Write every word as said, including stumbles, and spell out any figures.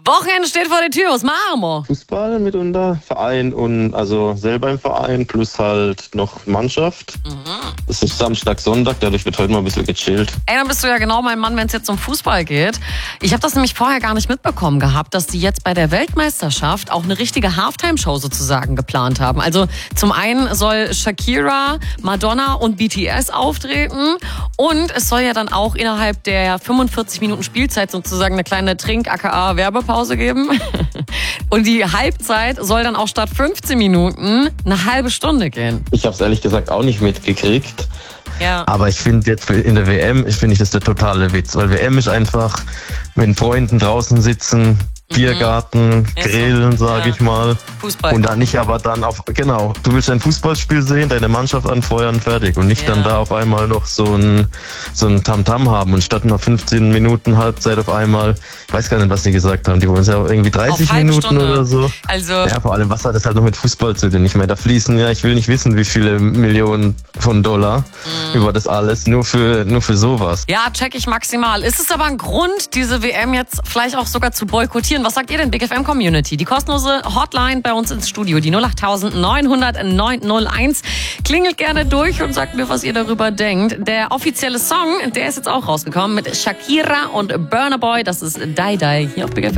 Wochenende steht vor der Tür. Was machen wir? Fußball mitunter, Verein und also selber im Verein plus halt noch Mannschaft. Mhm. Das ist Samstag, Sonntag, dadurch wird heute mal ein bisschen gechillt. Ey, dann bist du ja genau mein Mann, wenn es jetzt um Fußball geht. Ich habe das nämlich vorher gar nicht mitbekommen gehabt, dass die jetzt bei der Weltmeisterschaft auch eine richtige Halftime-Show sozusagen geplant haben. Also zum einen soll Shakira, Madonna und B T S auftreten und es soll ja dann auch innerhalb der fünfundvierzig Minuten Spielzeit sozusagen eine kleine Trink-aka Werbepause geben. Und die Halbzeit soll dann auch statt fünfzehn Minuten eine halbe Stunde gehen. Ich habe es ehrlich gesagt auch nicht mitgekriegt. Ja. Aber ich finde jetzt in der W M, ich finde ich das der totale Witz. Weil W M ist einfach mit Freunden draußen sitzen, Biergarten, Grillen, sag ja. ich mal. Fußball. Und dann nicht aber dann auf, genau, du willst ein Fußballspiel sehen, deine Mannschaft anfeuern, fertig. Und nicht Ja. dann da auf einmal noch so ein, so ein Tamtam haben. Und statt nach fünfzehn Minuten Halbzeit auf einmal, ich weiß gar nicht, was die gesagt haben, die wollen es ja irgendwie dreißig Minuten Stunde. oder so. Also. Ja, vor allem, was hat das halt noch mit Fußball zu tun? Ich meine, da fließen ja, ich will nicht wissen, wie viele Millionen von Dollar mhm. über das alles, nur für, nur für sowas. Ja, check ich maximal. Ist es aber ein Grund, diese W M jetzt vielleicht auch sogar zu boykottieren? Was sagt ihr denn, Big F M Community? Die kostenlose Hotline bei uns ins Studio, die null acht neun null null neun null eins. Klingelt gerne durch und sagt mir, was ihr darüber denkt. Der offizielle Song, der ist jetzt auch rausgekommen mit Shakira und Burna Boy. Das ist Die Die hier auf Big F M.